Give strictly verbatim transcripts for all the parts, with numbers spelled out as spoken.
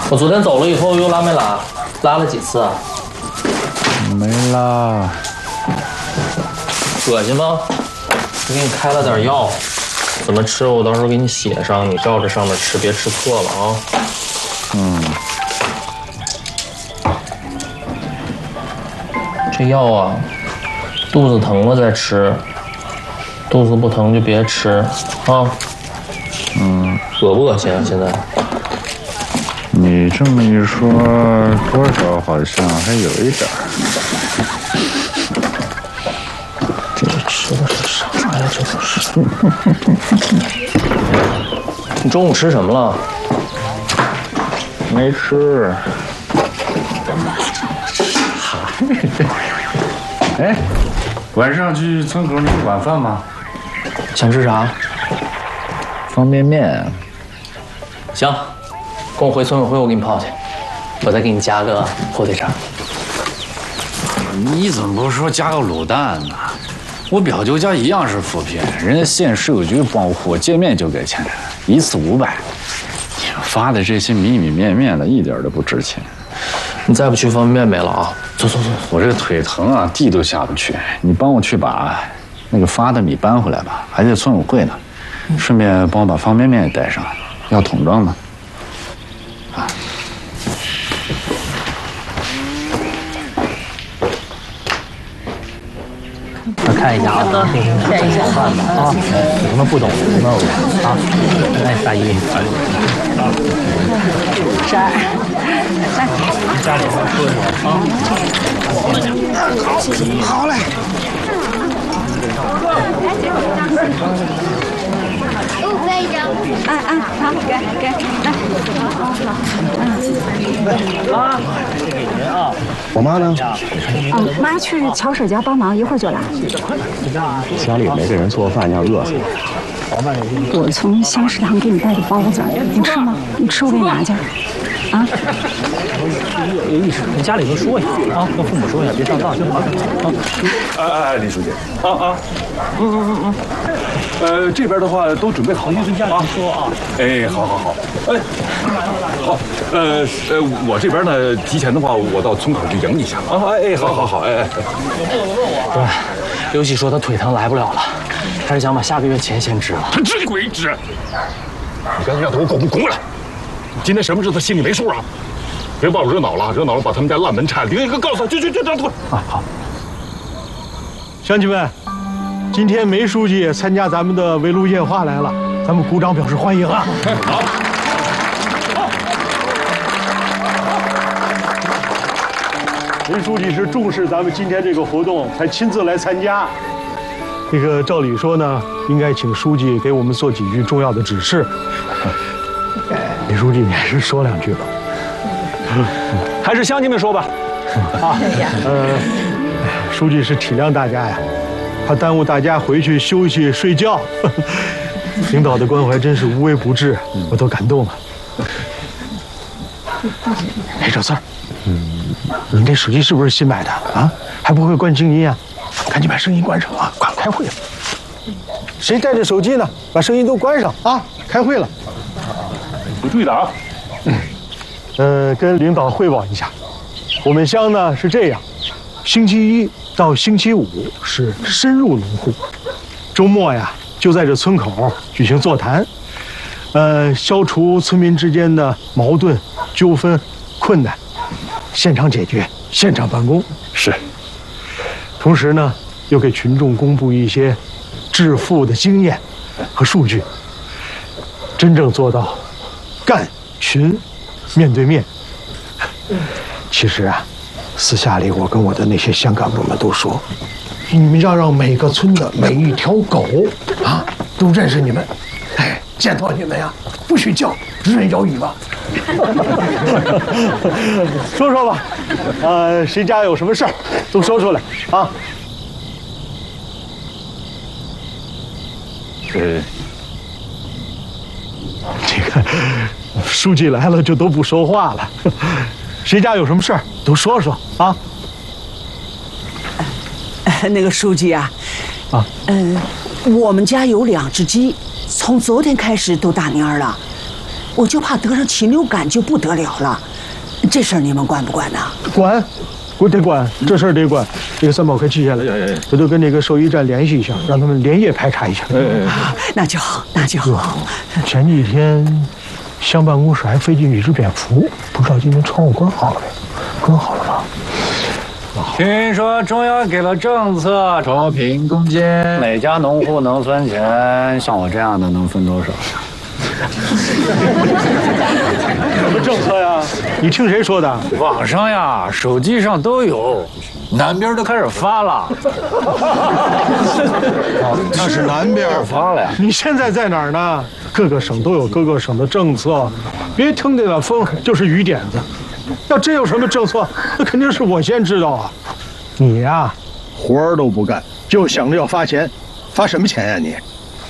我昨天走了以后又拉没拉？拉了几次啊？ 没拉。 恶心吗？我给你开了点药，怎么吃我到时候给你写上，你照着上面吃，别吃错了啊。 嗯。 这药啊，肚子疼了再吃，肚子不疼就别吃啊。 嗯。 恶不恶心啊？现在？ 你这么一说，多少好像还有一点儿。 这个吃的是啥呀？这都是。你中午吃什么了？ 没吃。嗨，哎，晚上去村口那个晚饭吗？ 想吃啥？ 方便面。 行。跟我回村委会，我给你泡去，我再给你加个火腿肠。 你怎么不说加个卤蛋呢？我表舅家一样是扶贫，人家县市有局帮户，见面就给钱，一次五百。你发的这些米米面面的，一点都不值钱。 你再不去方便面没了啊！走走走， 我这腿疼啊，地都下不去。你帮我去把那个发的米搬回来吧，还在村委会呢。顺便帮我把方便面也带上，要桶装的。 看一下啊，进行看一下饭吧啊，有什么不懂的问我啊。哎，大姨， 十二，来， 家里话说说啊。 好，好嘞。 给我背一张。 哎哎，好，给给，来，好好，嗯。 啊，这给您啊。 我妈呢？ 嗯，妈去乔婶家帮忙，一会儿就来。 家里没给人做饭，要饿死了。 我从乡食堂给你带的包子，你吃吗？你吃我给你拿去。啊？ 有意识，跟家里头说一下啊，跟父母说一下，别上当，行吗？啊。 哎哎，李书记，啊啊，嗯嗯嗯嗯，呃，这边的话都准备好了，跟家里说啊。哎，好好好，哎，好，呃呃，我这边呢，提前的话，我到村口去迎一下啊。哎哎，好好好，哎哎。 对，刘喜说他腿疼来不了了，他是想把下个月钱先支了。 他支鬼支！你赶紧让他给我滚滚过来！今天什么日子心里没数啊？别把我惹恼了，惹恼了把他们家烂门拆了。另一个告诉他，去去去，让他滚啊！好。 乡亲们，今天梅书记也参加咱们的围炉夜话来了，咱们鼓掌表示欢迎啊！ 好。 梅书记是重视咱们今天这个活动，才亲自来参加。这个照理说呢，应该请书记给我们做几句重要的指示。梅书记，你还是说两句吧。 还是乡亲们说吧。 啊，呃，书记是体谅大家呀，怕耽误大家回去休息睡觉。领导的关怀真是无微不至，我都感动了。哎，赵四儿，嗯，你这手机是不是新买的啊？还不会关静音啊？赶紧把声音关上啊！快开会了。谁带着手机呢？把声音都关上啊！开会了。 你注意点啊。 嗯，呃，跟领导汇报一下，我们乡呢是这样，星期一到星期五是深入农户，周末呀就在这村口举行座谈，呃，消除村民之间的矛盾、纠纷、困难，现场解决，现场办公。 是。 同时呢，又给群众公布一些致富的经验和数据，真正做到干群面对面。其实啊，私下里我跟我的那些乡干部们都说，你们要让每个村的每一条狗啊都认识你们，哎，见到你们呀不许叫，只准摇尾巴。说说吧，呃，谁家有什么事儿都说出来啊。 呃， 这个书记来了就都不说话了，谁家有什么事儿都说说啊。 那个书记啊， 啊， 嗯、呃，我们家有两只鸡，从昨天开始都打蔫了。 我就怕得上禽流感就不得了了。这事儿你们管不管呢？ 管，我得管，这事儿得管。这个三宝快记下来，回头跟那个兽医站联系一下，让他们连夜排查一下。 啊，那就好，那就好。 前几天乡办公室还飞进一只蝙蝠，不知道今天窗户关好了没？关好了吧？ 听说中央给了政策，脱贫攻坚，每家农户能分钱，像我这样的能分多少？ 什么政策呀？你听谁说的？ 网上呀，手机上都有，南边都开始发了。 那是南边发了呀。 你现在在哪儿呢？各个省都有各个省的政策，别听这个风就是雨点子。要真有什么政策，那肯定是我先知道啊。你呀，活儿都不干，就想着要发钱，发什么钱呀你？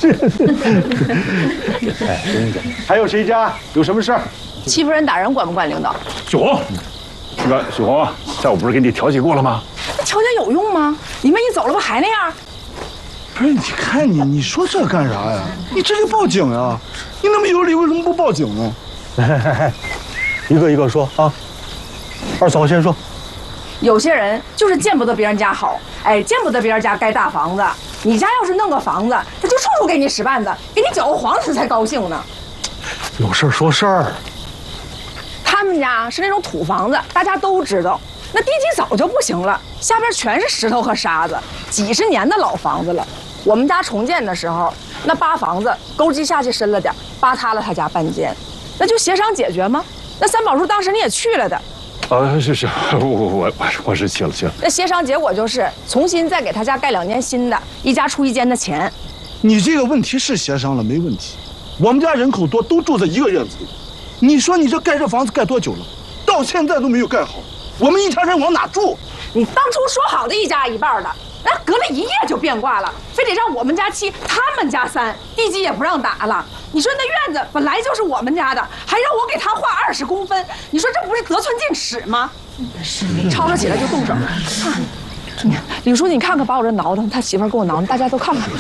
哎，还有谁家有什么事儿？ 欺负人打人管不管领导？ 小红，那个小红啊，下午不是给你调解过了吗？ 那调解有用吗？你们一走了不还那样？ 不是，你看你，你说这干啥呀？你直接报警呀！你那么有理，为什么不报警呢？ 一个一个说啊。二嫂先说。 有些人就是见不得别人家好，哎，见不得别人家盖大房子。你家要是弄个房子，他就处处给你使绊子，给你搅和黄了他才高兴呢。 有事说事儿。 他们家是那种土房子，大家都知道。那地基早就不行了，下边全是石头和沙子，几十年的老房子了。我们家重建的时候，那扒房子沟基下去深了点，扒塌了他家半间，那就协商解决吗？那三宝叔当时你也去了的。 啊，是是，我我我我是去了去了。 那协商结果就是重新再给他家盖两间新的，一家出一间的钱。 你这个问题是协商了没问题，我们家人口多，都住在一个院子里。你说你这盖这房子盖多久了？到现在都没有盖好，我们一家人往哪住？ 你当初说好的一家一半的，那隔了一夜就变卦了，非得让我们家七，他们家三，地基也不让打了。你说那院子本来就是我们家的，还让我给他划二十公分，你说这不是得寸进尺吗？是，吵吵起来就动手。你看，李书记，你看看把我这挠的，他媳妇儿给我挠的，大家都看看。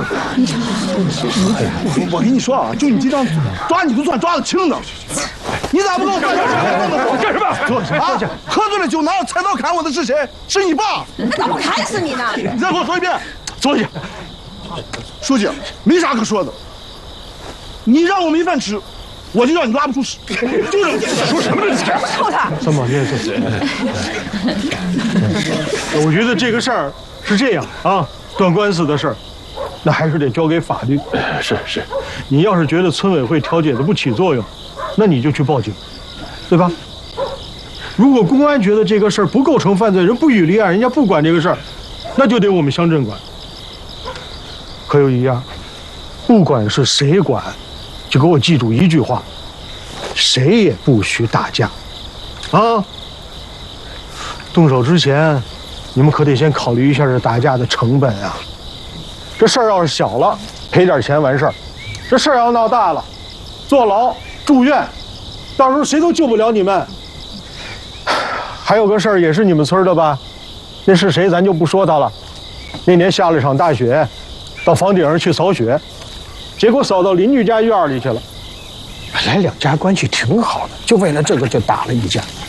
我跟你说啊，就你这张抓你都算抓得轻的，你咋不跟我算账？ 干什么？ 坐下，坐下。喝醉了酒拿着菜刀砍我的是谁？是你爸。 那怎么砍死你呢？ 你再给我说一遍。 坐下。 书记，没啥可说的。你让我没饭吃，我就让你拉不出屎。就这么简单。 说什么呢？ 臭他！ 三宝，你也坐。我觉得这个事儿是这样啊，断官司的事儿，那还是得交给法律。 是是， 你要是觉得村委会调解的不起作用，那你就去报警，对吧？如果公安觉得这个事儿不构成犯罪，人不予立案，人家不管这个事儿，那就得我们乡镇管。可有一样，不管是谁管，就给我记住一句话：谁也不许打架，啊！动手之前，你们可得先考虑一下这打架的成本啊。这事儿要是小了，赔点钱完事儿；这事儿要闹大了，坐牢、住院，到时候谁都救不了你们。还有个事儿也是你们村的吧？那是谁咱就不说他了。那年下了场大雪，到房顶上去扫雪，结果扫到邻居家院里去了。本来两家关系挺好的，就为了这个就打了一架。